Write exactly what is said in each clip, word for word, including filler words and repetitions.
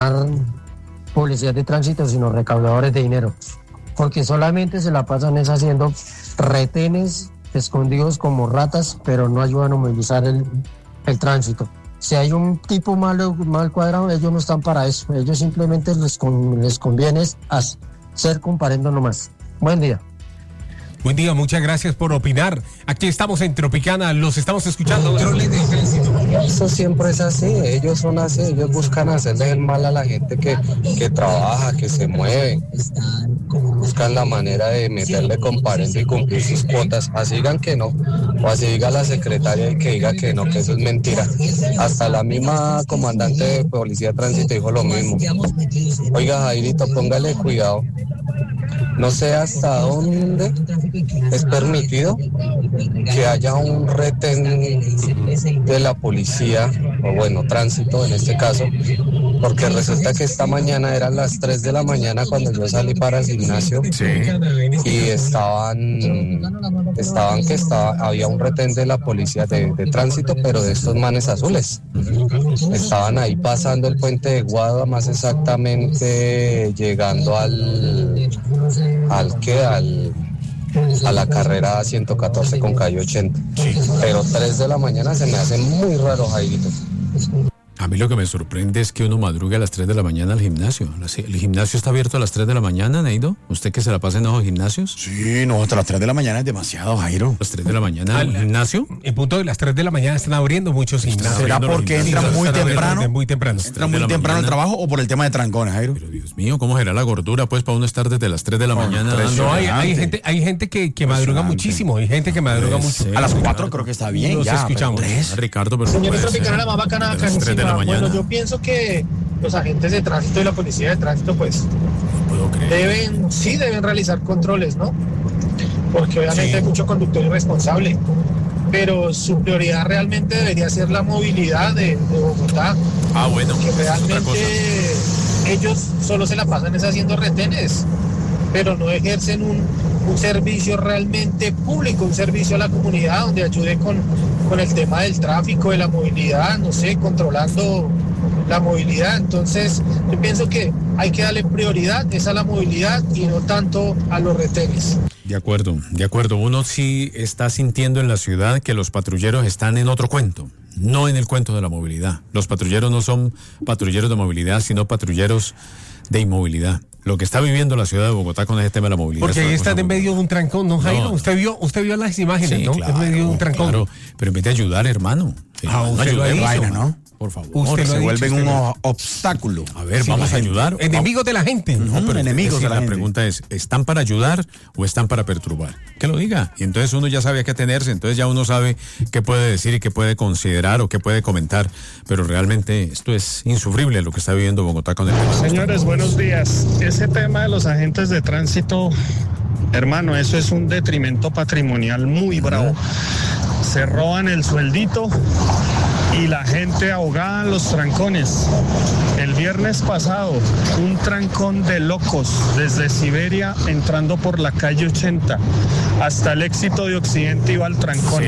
policías de tránsito, sino recaudadores de dinero, porque solamente se la pasan es haciendo retenes escondidos como ratas, pero no ayudan a movilizar el, el tránsito. Si hay un tipo malo, mal cuadrado, ellos no están para eso, ellos simplemente les, con, les conviene hacer comparendo nomás. Buen día. Buen día, muchas gracias por opinar. Aquí estamos en Tropicana, los estamos escuchando. Eso siempre es así, ellos son así, ellos buscan hacerle el mal a la gente que, que trabaja, que se mueve. Buscan la manera de meterle comparendo y cumplir sus cuotas. Así digan que no, o así diga la secretaria y que diga que no, que eso es mentira. Hasta la misma comandante de Policía de Tránsito dijo lo mismo. Oiga, Jairito, póngale cuidado. No sé hasta dónde es permitido que haya un retén de la policía, o bueno, tránsito en este caso, porque resulta que esta mañana eran las tres de la mañana cuando yo salí para el gimnasio, sí, y estaban, estaban que estaba, había un retén de la policía de, de tránsito, pero de estos manes azules. Estaban ahí pasando el puente de Guadua, más exactamente llegando al... al que al a la carrera ciento catorce con calle ochenta, sí. Pero tres de la mañana se me hace muy raro, Jairito. A mí lo que me sorprende es que uno madrugue a las tres de la mañana al gimnasio. ¿El gimnasio está abierto a las tres de la mañana, Neido? ¿Usted que se la pasa en esos gimnasios? Sí, no, hasta las tres de la mañana es demasiado, Jairo. ¿Las tres de la mañana al gimnasio? En punto de las tres de la mañana están abriendo muchos gimnasios. ¿Será porque entran muy temprano? Muy temprano. ¿Entran muy temprano al trabajo o por el tema de trancones, Jairo? Pero Dios mío, ¿cómo será la gordura pues para uno estar desde las tres de la mañana? No, hay, hay gente, hay gente que, que madruga muchísimo, hay gente que madruga mucho. A las cuatro creo que está bien, Los ya. escuchamos. Ricardo, pero señor Tropicana, la más bacana acá encima. Bueno, yo pienso que los agentes de tránsito y la policía de tránsito pues deben, sí deben realizar controles, ¿no? Porque obviamente sí, hay mucho conductor irresponsable, pero su prioridad realmente debería ser la movilidad de, de Bogotá. Ah, bueno. Que realmente ellos solo se la pasan es haciendo retenes, pero no ejercen un, un servicio realmente público, un servicio a la comunidad donde ayude con, con el tema del tráfico, de la movilidad, no sé, controlando la movilidad. Entonces yo pienso que hay que darle prioridad es a la movilidad y no tanto a los retenes. De acuerdo, de acuerdo. Uno sí está sintiendo en la ciudad que los patrulleros están en otro cuento, no en el cuento de la movilidad. Los patrulleros no son patrulleros de movilidad, sino patrulleros de inmovilidad. Lo que está viviendo la ciudad de Bogotá con ese tema de la movilidad. Porque ahí están en medio de un trancón, ¿no, Jairo? No, usted vio, usted vio las imágenes, sí, ¿no? Claro, en medio de un trancón. Claro, pero en vez de ayudar, hermano. Ah, usted no lo ha dicho, vaina, ¿no? Por favor. Usted se vuelven un o- obstáculo. A ver, sí, vamos a ayudar. Enemigos de la gente. No, pero enemigos es que de la, la gente. pregunta es, ¿están para ayudar o están para perturbar? Que lo diga. Y entonces uno ya sabe a qué atenerse, entonces ya uno sabe qué puede decir y qué puede considerar o qué puede comentar. Pero realmente esto es insufrible lo que está viviendo Bogotá con el tema. Señores, buenos días. Ese tema de los agentes de tránsito, hermano, eso es un detrimento patrimonial muy bravo. Se roban el sueldito y la gente ahogada en los trancones. El viernes pasado, un trancón de locos desde Siberia entrando por la calle ochenta hasta el Éxito de Occidente iba al trancón.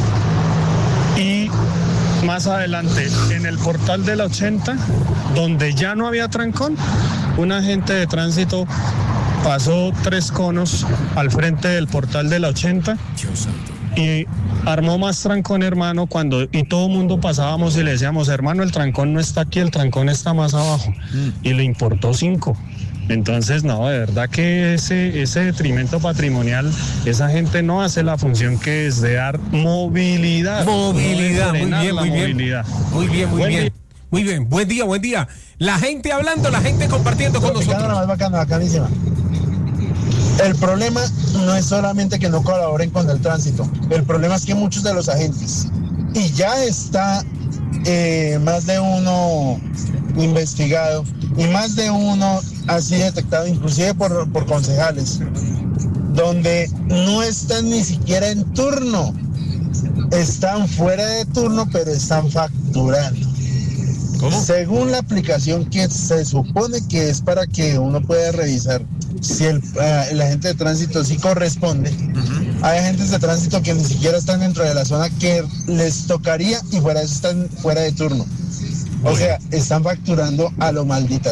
Sí. Y más adelante, en el portal de la ochenta, donde ya no había trancón, un agente de tránsito pasó tres conos al frente del portal de la ochenta. Dios santo. Y armó más trancón, hermano, cuando y todo el mundo pasábamos y le decíamos, hermano, el trancón no está aquí, el trancón está más abajo. Mm. Y le importó cinco. Entonces, no, de verdad que ese, ese detrimento patrimonial, esa gente no hace la función que es de dar movilidad. Movilidad, no muy bien, muy movilidad. bien. Muy bien, muy buen bien. Día. Muy bien, buen día, buen día. La gente hablando, la gente compartiendo con nosotros. La más bacana, bacanísima. El problema no es solamente que no colaboren con el tránsito, el problema es que muchos de los agentes, y ya está eh, más de uno investigado, y más de uno así detectado, inclusive por, por concejales, donde no están ni siquiera en turno, están fuera de turno, pero están facturando. ¿Cómo? Según la aplicación que se supone que es para que uno pueda revisar si el, uh, el agente de tránsito sí corresponde, uh-huh. Hay agentes de tránsito que ni siquiera están dentro de la zona que les tocaría y fuera de eso están fuera de turno. O sea, están facturando a lo maldita